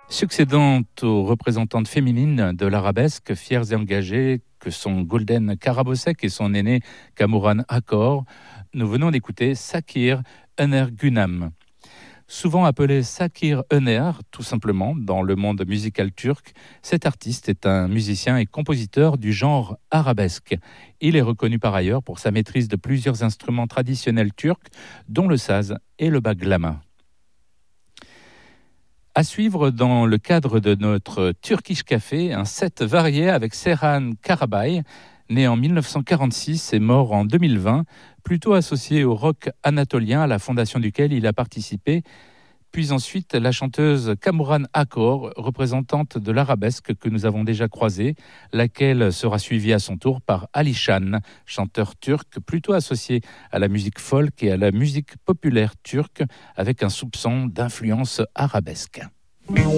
Succédant aux représentantes féminines de l'arabesque, fières et engagées que sont Golden Karabosek et son aîné Kamuran Akor, nous venons d'écouter Sakir Önergunam. Souvent appelé Sakir Öner, tout simplement, dans le monde musical turc, cet artiste est un musicien et compositeur du genre arabesque. Il est reconnu par ailleurs pour sa maîtrise de plusieurs instruments traditionnels turcs, dont le saz et le baglama. À suivre dans le cadre de notre Turkish Café, un set varié avec Serhan Karabay, né en 1946 et mort en 2020, plutôt associé au rock anatolien à la fondation duquel il a participé, puis ensuite la chanteuse Kamuran Akor, représentante de l'arabesque que nous avons déjà croisée, laquelle sera suivie à son tour par Alişan, chanteur turc plutôt associé à la musique folk et à la musique populaire turque avec un soupçon d'influence arabesque.